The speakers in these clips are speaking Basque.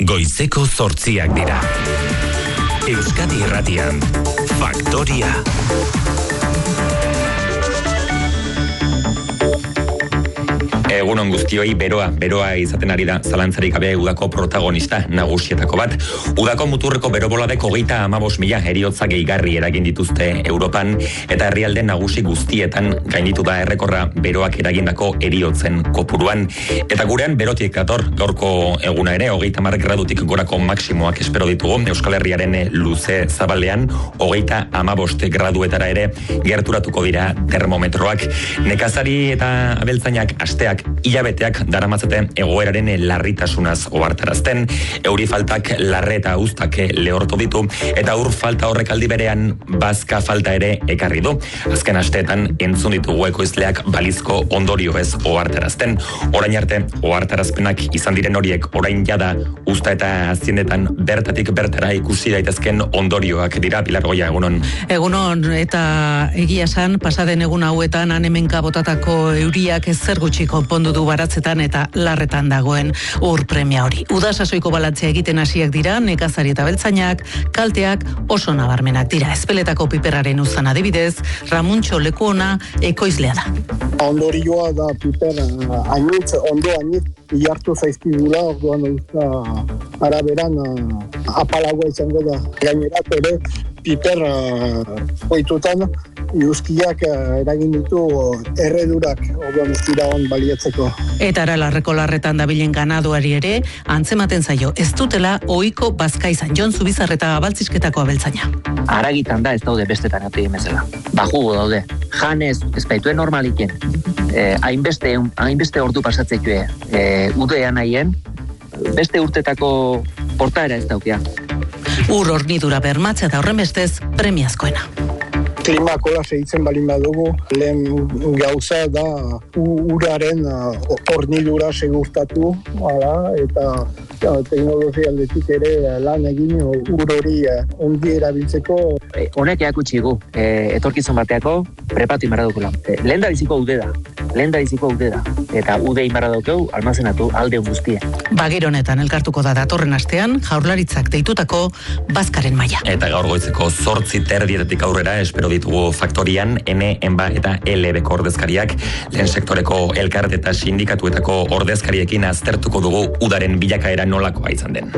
Goizeko 8 dira. Euskadi Irratian, Faktoria. Egunon guztioi, beroa izaten ari da zalantzarik gabe udako protagonista nagusietako bat. Udako muturreko beroboladek 35.000 heriotza gehigarri eragin dituzte Europan, eta herrialde nagusi guztietan gainditu da errekorra beroak eragindako heriotzen kopuruan. Eta gurean berotik dator gaurko eguna ere, 30 gradutik gorako maksimoak espero ditugu. Euskal Herriaren luze zabalean 35 graduetara ere gerturatuko dira termometroak. Nekazari eta abeltzainak asteak hilabeteak daramatzate egoeraren larritasunaz ohartarazten, euri faltak larre eta uztak lehortu ditu, eta ur falta horrek aldi berean bazka falta ere ekarri du. Azken asteetan entzun ditugu ekoizleak balizko ondorio ez ohartarazten. Orain arte, ohartarazpenak izan diren horiek orain jada uzta eta aziendetan bertatik bertara ikusi daitezken ondorioak dira. Pilar Goia, egunon. Egunon, eta egia esan, pasaden egun hauetan hemenka botatako euriak zer gutxi konpondu du baratzetan eta larretan dagoen ur premia hori. Uda sasoiko balantzea egiten hasiak dira, nekazari eta beltzainak, kalteak oso nabarmenak dira. Ezpeletako piperraren uzan adibidez, Ramuntxo Lekuona ekoizlea da. Ondorioa da piper ondo anitz, iartu zaizkidula, orduan uzta araberan apalagoa izango da. Gainerat ere, piper hoitutan, iruzkiak eragin ditu erredurak, orduan uztiraon baliatzeko. Eta Aralarreko larretan dabilen ganaduari ere, antzematen zaio, ez dutela ohiko bazka izan. Jon Zubizarreta baltzizketako abeltzaina. Aragitan da ez daude bestetan atu bezala. Bajugo daude. Janez, ez baituen normaliken. Hainbeste ordu pasatzekue udean haien, beste urtetako portaera ez daukia. Ur hornidura bermatzea da horren bestez premiazkoena. Klimakola segitzen balin badugu, lehen gauza da uraren hornidura segurtatu, eta teknologia aldetik ere lan egin ur hori ongi erabiltzeko. Honek eakutxigu, etorkizun bateako prepatu inbarra dukula. Lehen da biziko ude da, eta ude inbarra dukeu almazenatu alde guztie. Bagir honetan elkartuko da datorren astean, Jaurlaritzak deitutako bazkaren maila. Eta gaur goizeko 8:30 aurrera espero ditugu Faktorian, N, ENBA eta LB-ko ordezkariak, lehen sektoreko elkarte eta sindikatuetako ordezkariekin aztertuko dugu udaren bilakaera nolakoa izan den.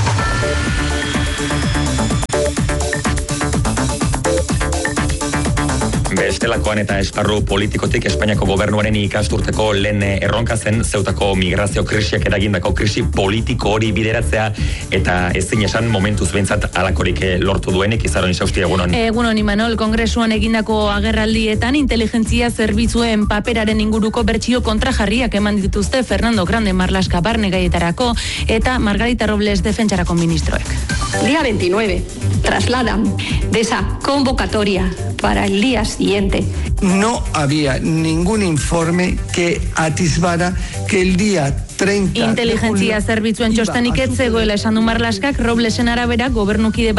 Bestelakoan eta esparru politikotik Espainiako gobernuaren ikasturteko lehen erronka zen zeutako migrazio krisiak eragindako krisi politiko hori bideratzea, eta ezin esan momentuz behintzat alakorik lortu duenik. Izaron Isausti, egunon. Egunon, Imanol, Kongresuan egindako agerraldietan inteligentzia zerbitzuen paperaren inguruko bertsio kontrajarriak eman dituzte Fernando Grande Marlaska Barnegaietarako eta Margarita Robles Defentsarako ministroek. Día 29, trasladan de esa convocatoria para el día siguiente. No había ningún informe que atisbara que el día 30 Inteligentzia zerbitzuen txostenik ez zegoela esan du Marlaskak. Roblesen arabera gobernukide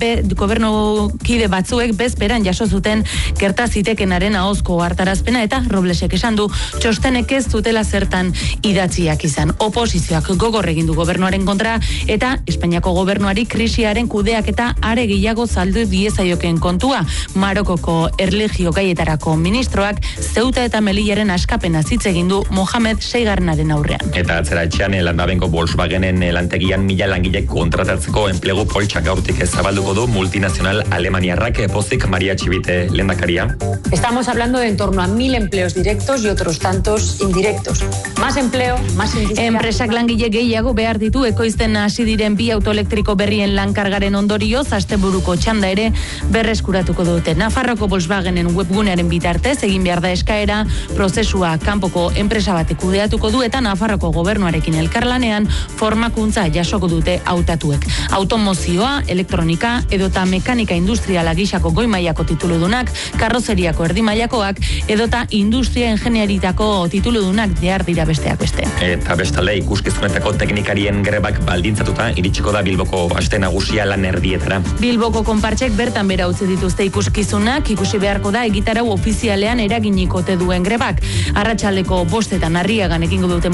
batzuek bezperan jaso zuten gerta zitekenaren ahozko hartarazpena, eta Roblesek esan du txostenek ez dutela zertan idatziak izan. Oposizioak gogor egin du gobernuaren kontra, eta Espainiako gobernuari krisiaren kudeaketa are gehiago saldu diezaioken kontua. Marokoko erlijio gaietarako ministroak Zeuta eta Melillaren askapena hitz egin du Mohamed VI aurrean. Eta atzera etxean landabenko Volkswagenen lantegian 1000 langilek kontratatzeko enplegu poltsak gaurtik zabalduko du multinazional alemaniarrak. Pozik, Maria Txibite, lehendakaria. Estamos hablando de en torno a 1000 empleos directos y otros tantos indirectos. Más empleo, más industria. Enpresak langile gehiago behar ditu ekoizten hasi diren bi autoelektriko berrien lankargaren ondorioz asteburuko txanda ere berreskuratuko dute. Nafarroko Volkswagenen webgunearen bitartez egin behar da eskaera, prozesua kanpoko enpresa batek kudeatuko du, eta Nafarroko gobernuarekin elkarlanean formakuntza jasoko dute hautatuek. Automozioa, elektronika edota mekanika industriala gisako goi mailako tituludunak, karrozeriako erdi mailakoak edota industria ingeniaritako tituludunak behar dira besteak beste. Eta bestalde ikuskizunetako teknikarien grebak baldintzatuta iritsiko da Bilboko aste nagusia lan erdietara. Bilboko konpartsek bertan bera utzi dituzte ikuskizunak, ikusi beharko da egitarau ofizialean eraginiko ote duen grebak. Arratsaldeko 5 Arriagan egingo dute mobilizazio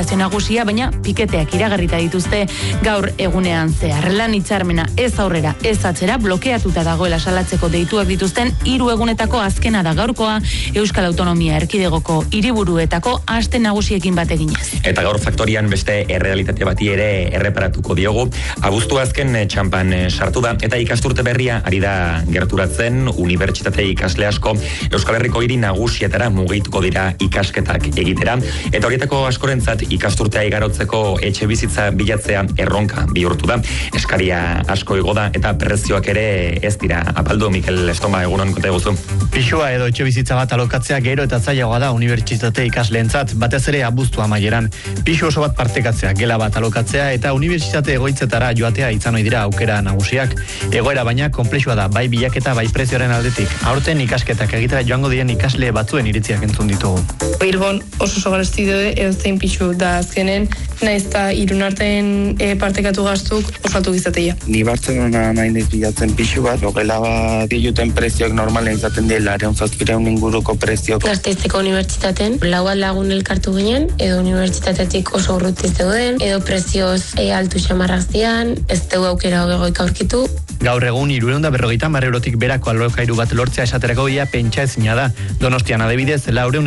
manifestazio nagusia, baina piketeak iragarrita dituzte gaur egunean zehar. Lan hitzarmena ez aurrera, ez atzera, blokeatuta dagoela salatzeko deituak dituzten 3 egunetako azkena da gaurkoa Euskal Autonomia Erkidegoko hiriburuetako aste nagusiekin bat eginez. Eta gaur faktorian beste errealitate bati ere erreparatuko diogu. Abuztu azken txampan sartu da eta ikasturte berria ari da gerturatzen. Unibertsitate ikasle asko Euskal Herriko hiri nagusietara mugituko dira ikasketak egitera. Eta horietako askorentzat ikasturtea igarotzeko etxe bizitza bilatzea erronka bihurtu da. Eskaria asko igo da eta prezioak ere ez dira apaldu. Mikel Estoma, egunon konta eguzu. Pisua edo etxe bizitza bat alokatzea gero eta zailagoa da unibertsitate ikasleentzat, batez ere abuztu amaieran. Pisu oso bat partekatzea, gela bat alokatzea eta unibertsitate egoitzetara joatea izan ohi dira aukera nagusiak. Egoera baina konplexua da, bai bilaketa bai prezioaren aldetik. Aurten ikasketak egitera joango diren ikasle batzuen iritziak entzun ditugu. Bilbon oso garesti daude edozein pisu da azkenen, naiz eta irunarten partekatu gaztuk osatu gizateia. Ni Bartzelona nainez bilatzen pisu bat, logela bat diluten prezioak normalen izaten dela, 200 inguruko prezioak. Gasteizeko unibertsitaten, 4 lagun elkartu ginen, edo unibertsitatetik oso urruti zeuden, edo prezioz altu xamarrak zian, ez dugu aukera hogegoik aurkitu. Gaur egun 350 eurotik berako alokairu bat lortzea esaterako ia pentsa ezina da. Donostian adibidez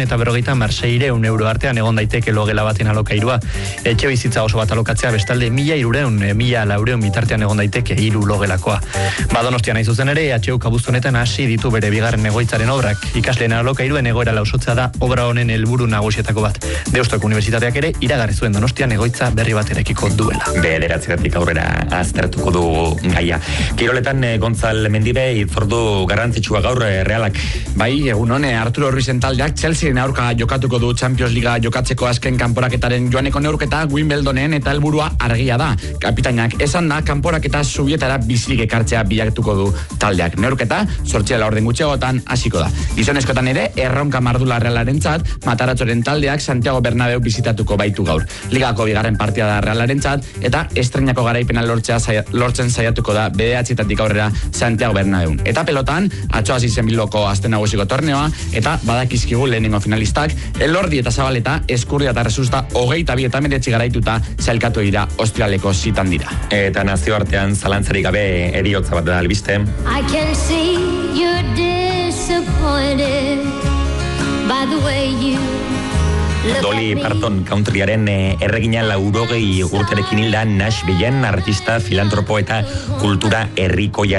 450 euro artean egon daiteke logela baten alokairua. Etxe bizitza oso bat alokatzea bestalde 1.300 bitartean egon daiteke 3 logelakoa. Donostian nahi zuzen ere, EHUk abuztu honetan hasi ditu bere bigarren egoitzaren obrak. Ikasleen alokairuen egoera lausotzea da obra honen helburu nagusietako bat. Deustuko Unibertsitateak ere iragarri zuen Donostian egoitza berri bat erekiko duela. Bederatzeratik aurrera aztertuko du gaia. Kiroletan Gontzal Mendibe hitzordu garrantzitsua gaur Realak. Bai, egun hone, Arturo Ruizen taldeak Chelsearen aurka jokatuko du Champions Liga jokatzeko azken kanporaketaren joaneko neurketa Wimbledonen eta helburua argia da. Kapitainak esan da kanporaketa Zubietara bizirik ekartzea bilatuko du taldeak. Neurketa 8 gutxiagotan hasiko da. Gizonezkotan ere erronka mardula Realarentzat, Mataratxoren taldeak Santiago Bernabeu bizitatuko baitu gaur. Ligako bigarren partida da Realarentzat eta estreinako garaipena lortzen saiatuko da bederatzietatik aurrera Santiago Bernabeun. Eta pelotan, atzo hasi zen Bilboko azte nagusiko torneoa eta badakizkigu lehenengo finalistak Elordi eta Zabaleta, Eskurdia eta Resusta 22 eta 19 garaituta sailkatu dira Australiako zitan dira. Eta nazioartean zalantzarik gabe heriotza bat da albiste. I can see you're disappointed by the way you Dolly Parton countryaren erregina 80 urterekin hilda Nashvilleen artista, filantropo eta kultura herrikoia